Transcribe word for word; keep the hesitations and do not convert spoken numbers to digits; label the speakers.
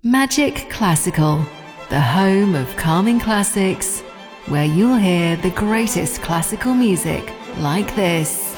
Speaker 1: Magic Classical, the home of calming classics, where you'll hear the greatest classical music like this.